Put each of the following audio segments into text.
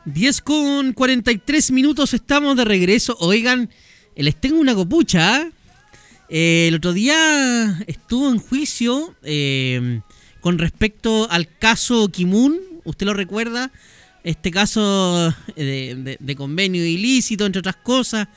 10:43 estamos de regreso. Oigan, les tengo una copucha. El otro día estuvo en juicio con respecto al caso Kimun. ¿Usted lo recuerda? Este caso de convenio ilícito, entre otras cosas.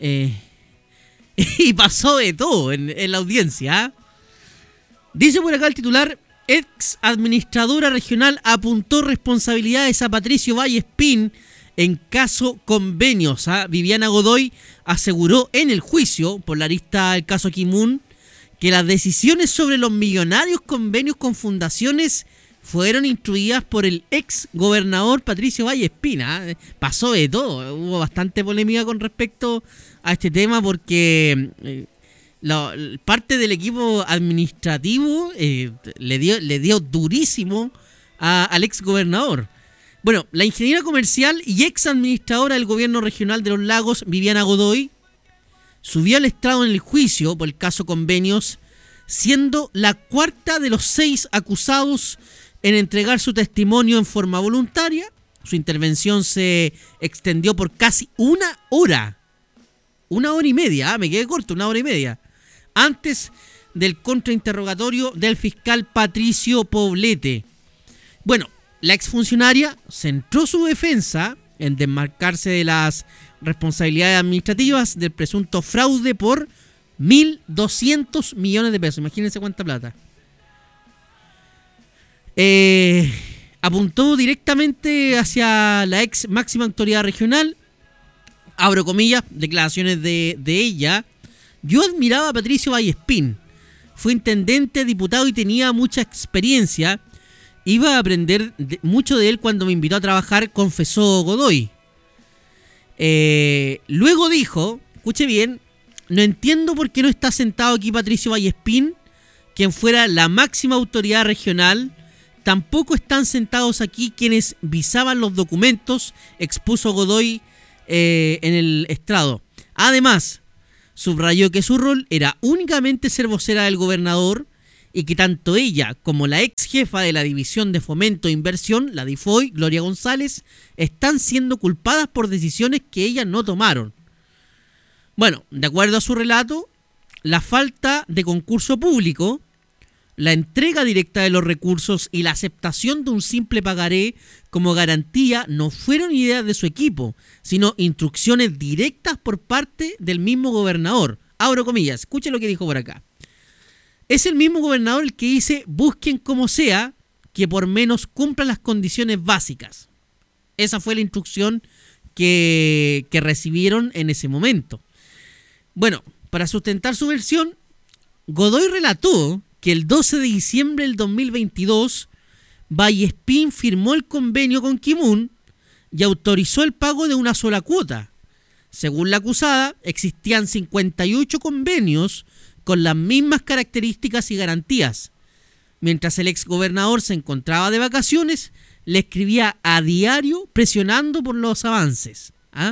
Y pasó de todo en la audiencia. Dice por acá el titular: ex administradora regional apuntó responsabilidades a Patricio Vallespín en caso convenios. Viviana Godoy aseguró en el juicio por la arista del caso Kimun que las decisiones sobre los millonarios convenios con fundaciones fueron instruidas por el ex gobernador Patricio Vallespín. Pasó de todo. Hubo bastante polémica con respecto a este tema porque parte del equipo administrativo le dio durísimo al ex gobernador. Bueno, la ingeniera comercial y ex administradora del gobierno regional de Los Lagos, Viviana Godoy, subió al estrado en el juicio por el caso convenios, siendo la cuarta de los 6 acusados en entregar su testimonio en forma voluntaria. Su intervención se extendió por casi una hora y media, me quedé corto, 1 hora y media, antes del contrainterrogatorio del fiscal Patricio Poblete. Bueno, la exfuncionaria centró su defensa en desmarcarse de las responsabilidades administrativas del presunto fraude por 1.200 millones de pesos. Imagínense cuánta plata. Apuntó directamente hacia la ex máxima autoridad regional. Abro comillas, declaraciones de ella. Yo admiraba a Patricio Vallespín. Fue intendente, diputado y tenía mucha experiencia. Iba a aprender mucho de él cuando me invitó a trabajar, confesó Godoy. Luego dijo, escuche bien, no entiendo por qué no está sentado aquí Patricio Vallespín, quien fuera la máxima autoridad regional. Tampoco están sentados aquí quienes visaban los documentos, expuso Godoy en el estrado. Además, subrayó que su rol era únicamente ser vocera del gobernador y que tanto ella como la ex jefa de la División de Fomento e Inversión, la DIFOI, Gloria González, están siendo culpadas por decisiones que ellas no tomaron. Bueno, de acuerdo a su relato, la falta de concurso público, la entrega directa de los recursos y la aceptación de un simple pagaré como garantía no fueron ideas de su equipo, sino instrucciones directas por parte del mismo gobernador. Abro comillas, escuche lo que dijo por acá. Es el mismo gobernador el que dice: busquen como sea que por menos cumplan las condiciones básicas. Esa fue la instrucción que recibieron en ese momento. Bueno, para sustentar su versión, Godoy relató que el 12 de diciembre del 2022 Vallespín firmó el convenio con Kimun y autorizó el pago de una sola cuota. Según la acusada, existían 58 convenios con las mismas características y garantías. Mientras el exgobernador se encontraba de vacaciones, le escribía a diario presionando por los avances.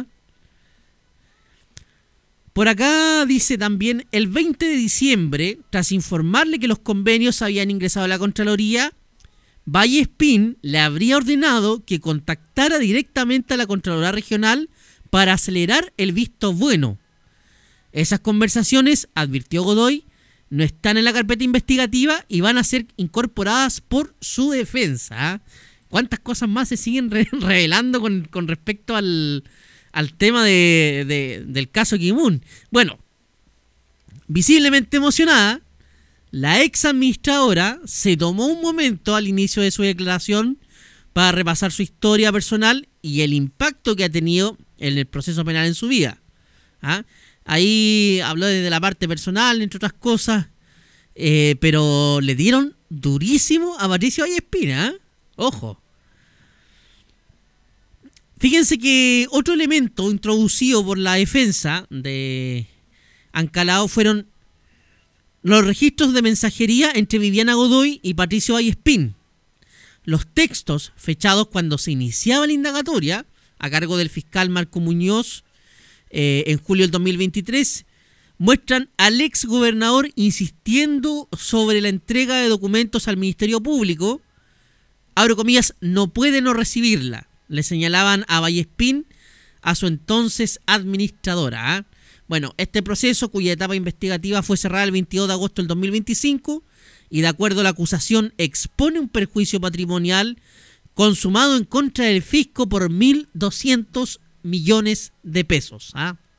Por acá dice también: el 20 de diciembre, tras informarle que los convenios habían ingresado a la Contraloría, Vallespín le habría ordenado que contactara directamente a la Contraloría Regional para acelerar el visto bueno. Esas conversaciones, advirtió Godoy, no están en la carpeta investigativa y van a ser incorporadas por su defensa. ¿Cuántas cosas más se siguen revelando con respecto al tema del caso Kimun? Bueno, visiblemente emocionada, la ex administradora se tomó un momento al inicio de su declaración para repasar su historia personal y el impacto que ha tenido en el proceso penal en su vida. Ahí habló desde la parte personal, entre otras cosas, pero le dieron durísimo a Patricio Vallespín. Ojo. Fíjense que otro elemento introducido por la defensa de Ancalao fueron los registros de mensajería entre Viviana Godoy y Patricio Vallespín. Los textos fechados cuando se iniciaba la indagatoria, a cargo del fiscal Marco Muñoz, en julio del 2023, muestran al ex gobernador insistiendo sobre la entrega de documentos al Ministerio Público. Abro comillas, no puede no recibirla. Le señalaban a Vallespín, a su entonces administradora. Bueno, este proceso, cuya etapa investigativa fue cerrada el 22 de agosto del 2025, y de acuerdo a la acusación expone un perjuicio patrimonial consumado en contra del fisco por 1.200 millones de pesos.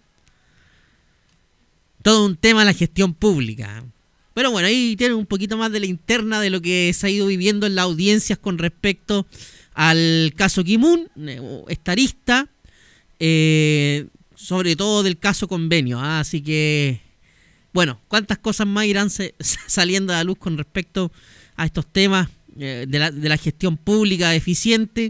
Todo un tema de la gestión pública. Pero bueno, ahí tienen un poquito más de la interna de lo que se ha ido viviendo en las audiencias con respecto al caso Kimun, esta arista, sobre todo del caso Convenio. Así que, bueno, cuántas cosas más irán saliendo a la luz con respecto a estos temas de la gestión pública eficiente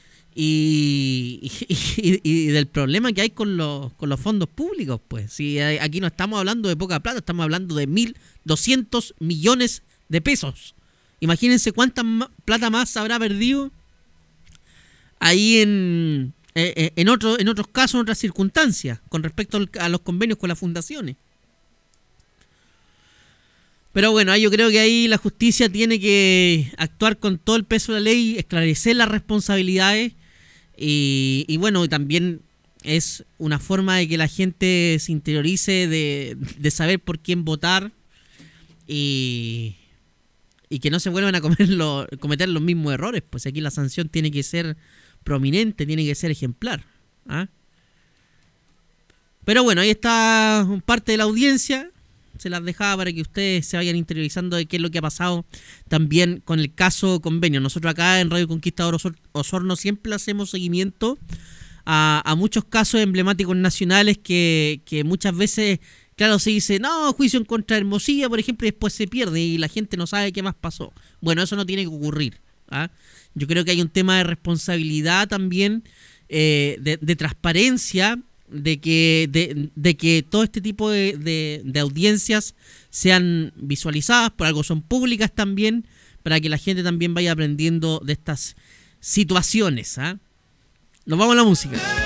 y del problema que hay con los fondos públicos. Pues si aquí no estamos hablando de poca plata, estamos hablando de 1.200 millones de pesos. Imagínense cuánta plata más se habrá perdido ahí en otros casos, en otras circunstancias, con respecto a los convenios con las fundaciones. Pero bueno, yo creo que ahí la justicia tiene que actuar con todo el peso de la ley, esclarecer las responsabilidades y bueno, también es una forma de que la gente se interiorice de saber por quién votar y que no se vuelvan a cometer los mismos errores. Pues aquí la sanción tiene que ser prominente, tiene que ser ejemplar. Pero bueno, ahí está parte de la audiencia. Se las dejaba para que ustedes se vayan interiorizando de qué es lo que ha pasado también con el caso Convenio. Nosotros acá en Radio Conquistador Osorno siempre hacemos seguimiento a muchos casos emblemáticos nacionales que muchas veces, claro, se dice, no, juicio en contra de Hermosilla, por ejemplo, y después se pierde y la gente no sabe qué más pasó. Bueno, eso no tiene que ocurrir. Yo creo que hay un tema de responsabilidad también, de transparencia, de que todo este tipo de audiencias sean visualizadas, por algo son públicas también, para que la gente también vaya aprendiendo de estas situaciones. Nos vamos a la música.